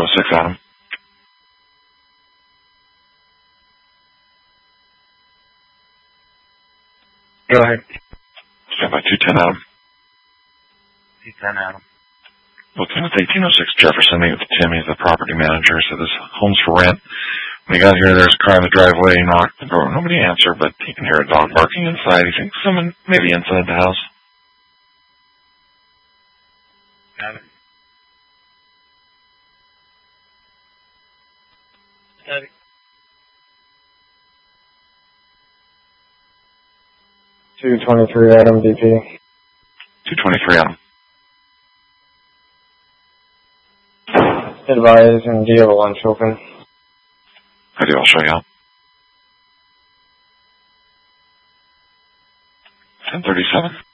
1806, Adam. Go ahead. Stand by 210, Adam. 210, Adam. Lieutenant 1806 Jefferson, meet with Timmy, the property manager. So this home's for rent. When he got here, there's a car in the driveway. He knocked the door. Nobody answered, but he can hear a dog barking inside. He thinks someone maybe inside the house. Got it. Got it. 223 Adam, DP. 223, Adam. Advise, and do you have a lunch open? I do. I'll show you out. 1037.